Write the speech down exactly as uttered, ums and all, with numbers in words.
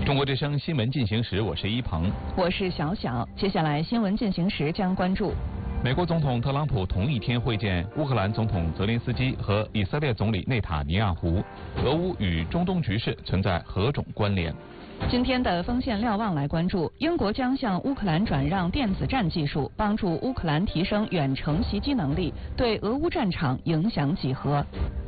中国之声新闻进行时，我是一鹏， 我是小小。接下来新闻进行时将关注： 美国总统特朗普同一天会见乌克兰总统泽连斯基和以色列总理内塔尼亚胡，俄乌与中东局势存在何种关联？ 今天的锋线瞭望来关注：英国将向乌克兰转让电子战技术，帮助乌克兰提升远程袭击能力，对俄乌战场影响几何？